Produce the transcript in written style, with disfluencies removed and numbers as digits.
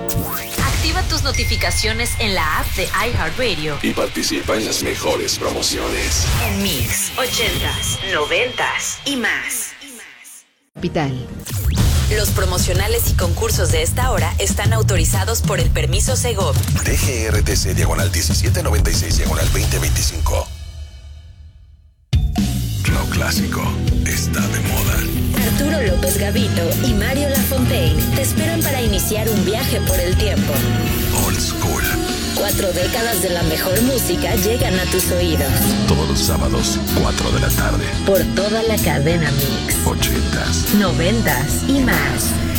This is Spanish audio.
Activa tus notificaciones en la app de iHeartRadio y participa en las mejores promociones. en Mix, 80s, 90s y más. Capital. Los promocionales y concursos de esta hora están autorizados por el permiso Segov. DGRTC /1796/2025. Lo clásico está de moda. Arturo López Gavito y Mario Lafontaine te esperan para iniciar un viaje por el tiempo. Old School. 4 décadas de la mejor música llegan a tus oídos. Todos los sábados, 4 de la tarde. Por toda la cadena Mix. 80s. 90s y más.